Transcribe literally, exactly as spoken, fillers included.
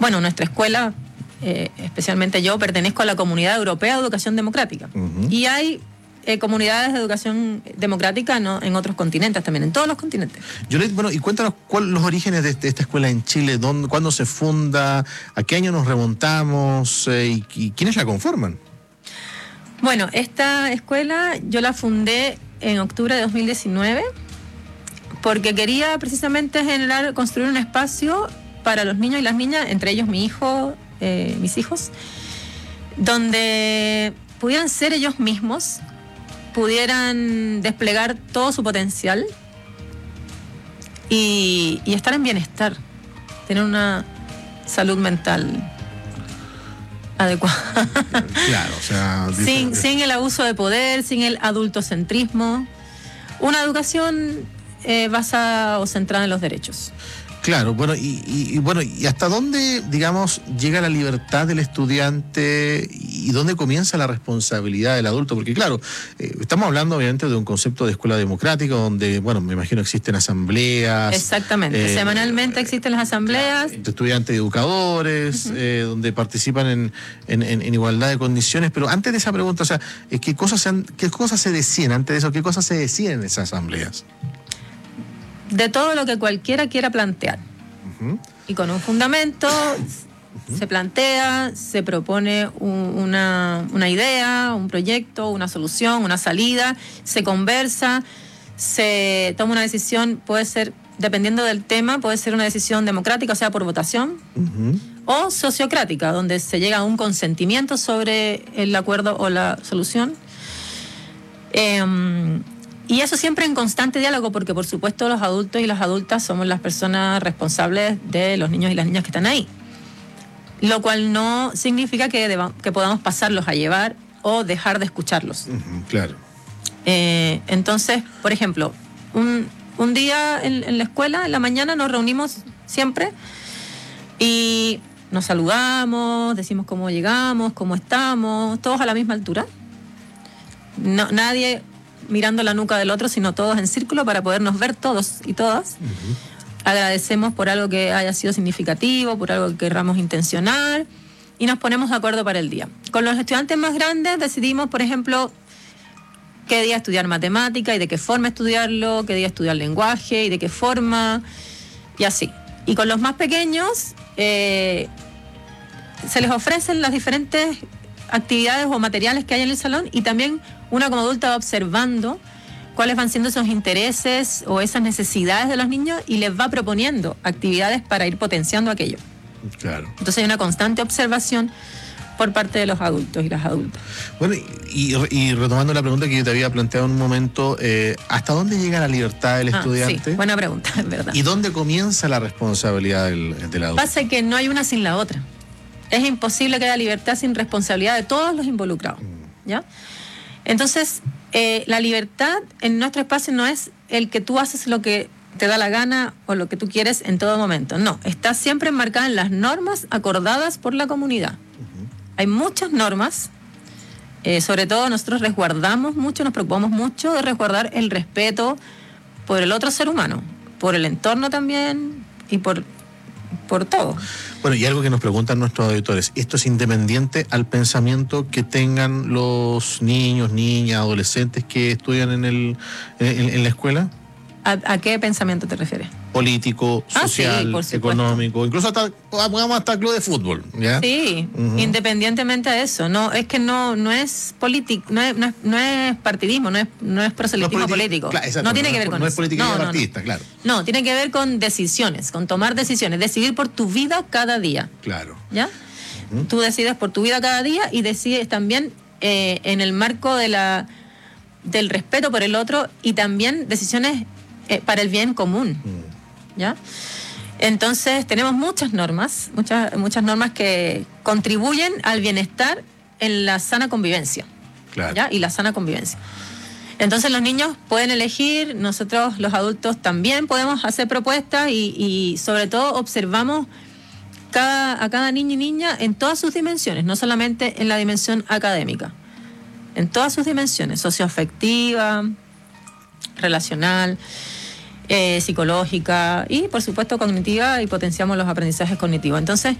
Bueno, nuestra escuela, eh, especialmente yo, pertenezco a la Comunidad Europea de Educación Democrática. Uh-huh. Y hay eh, comunidades de educación democrática, ¿no?, en otros continentes también, en todos los continentes. Yo le, bueno, y cuéntanos cuáles los orígenes de, de esta escuela en Chile, dónde, cuándo se funda, a qué año nos remontamos eh, y, y quiénes la conforman. Bueno, esta escuela yo la fundé en octubre de dos mil diecinueve porque quería precisamente generar, construir un espacio para los niños y las niñas, entre ellos mi hijo, eh, mis hijos, donde pudieran ser ellos mismos, pudieran desplegar todo su potencial y, y estar en bienestar, tener una salud mental adecuada. Claro, o sea... sin, sin el abuso de poder, sin el adultocentrismo, una educación eh, basada o centrada en los derechos. Claro, bueno, y, y, y bueno, ¿y hasta dónde, digamos, llega la libertad del estudiante y dónde comienza la responsabilidad del adulto? Porque claro, eh, estamos hablando obviamente de un concepto de escuela democrática donde, bueno, me imagino existen asambleas. Exactamente, eh, semanalmente existen las asambleas. De estudiantes y educadores, uh-huh. eh, donde participan en, en, en, en igualdad de condiciones. Pero antes de esa pregunta, o sea, ¿qué cosas se, han, qué cosas se decían antes de eso? ¿Qué cosas se decían en esas asambleas? De todo lo que cualquiera quiera plantear. Uh-huh. Y con un fundamento uh-huh. se plantea, se propone un, una, una idea, un proyecto, una solución, una salida, se conversa, se toma una decisión, puede ser, dependiendo del tema, puede ser una decisión democrática, o sea, por votación, uh-huh. o sociocrática, donde se llega a un consentimiento sobre el acuerdo o la solución. Eh, Y eso siempre en constante diálogo, porque por supuesto los adultos y las adultas somos las personas responsables de los niños y las niñas que están ahí. Lo cual no significa que, deba, que podamos pasarlos a llevar o dejar de escucharlos. Uh-huh, claro. Eh, entonces, por ejemplo, un, un día en, en la escuela, en la mañana nos reunimos siempre y nos saludamos, decimos cómo llegamos, cómo estamos, todos a la misma altura. No, nadie mirando la nuca del otro, sino todos en círculo para podernos ver todos y todas. Uh-huh. Agradecemos por algo que haya sido significativo, por algo que querramos intencionar y nos ponemos de acuerdo para el día. Con los estudiantes más grandes decidimos, por ejemplo, qué día estudiar matemática y de qué forma estudiarlo, qué día estudiar lenguaje y de qué forma, y así. Y con los más pequeños eh, se les ofrecen las diferentes actividades o materiales que hay en el salón y también una como adulta va observando cuáles van siendo esos intereses o esas necesidades de los niños y les va proponiendo actividades para ir potenciando aquello. Claro. Entonces hay una constante observación por parte de los adultos y las adultas. Bueno, y, y retomando la pregunta que yo te había planteado en un momento, eh, ¿hasta dónde llega la libertad del ah, estudiante? Sí, buena pregunta, es verdad. ¿Y dónde comienza la responsabilidad del, del adulto? Pasa que no hay una sin la otra. Es imposible que haya libertad sin responsabilidad de todos los involucrados, ¿ya? Entonces, eh, la libertad en nuestro espacio no es el que tú haces lo que te da la gana o lo que tú quieres en todo momento. No, está siempre enmarcada en las normas acordadas por la comunidad. Uh-huh. Hay muchas normas, eh, sobre todo nosotros resguardamos mucho, nos preocupamos mucho de resguardar el respeto por el otro ser humano, por el entorno también y por, por todo. Bueno, y algo que nos preguntan nuestros auditores, ¿esto es independiente al pensamiento que tengan los niños, niñas, adolescentes que estudian en, el, en, en la escuela? ¿A, ¿A qué pensamiento te refieres? Político, social, ah, sí, económico, incluso hasta, vamos hasta club de fútbol, ¿ya? Sí, uh-huh. Independientemente de eso, no es que no no es político, no es, no es, no es partidismo, no es no es proselitismo no es político, claro, exacto, no tiene no que ver es, con no eso. Es política no, partidista, no, no. claro. No, tiene que ver con decisiones, con tomar decisiones, decidir por tu vida cada día. Claro. ¿Ya? Uh-huh. Tú decides por tu vida cada día y decides también eh, en el marco de la del respeto por el otro y también decisiones eh, para el bien común. Uh-huh. ¿Ya? Entonces tenemos muchas normas, muchas, muchas normas que contribuyen al bienestar en la sana convivencia. Claro. ¿Ya? Y la sana convivencia. Entonces los niños pueden elegir, nosotros los adultos también podemos hacer propuestas y, y sobre todo observamos cada, a cada niño y niña en todas sus dimensiones, no solamente en la dimensión académica, en todas sus dimensiones, socioafectiva, relacional, Eh, psicológica y por supuesto cognitiva, y potenciamos los aprendizajes cognitivos. Entonces